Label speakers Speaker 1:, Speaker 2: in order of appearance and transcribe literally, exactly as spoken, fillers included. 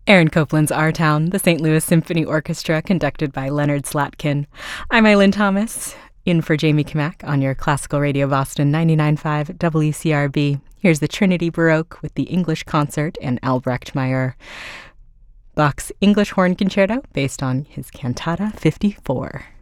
Speaker 1: Aaron Copland's Our Town, the Saint Louis Symphony Orchestra, conducted by Leonard Slatkin. I'm Eileen Thomas, in for Jamie Kamak on your Classical Radio Boston ninety-nine point five W C R B. Here's the Trinity Baroque with the English Concert and Albrecht Meyer. Bach's English Horn Concerto, based on his Cantata fifty-four.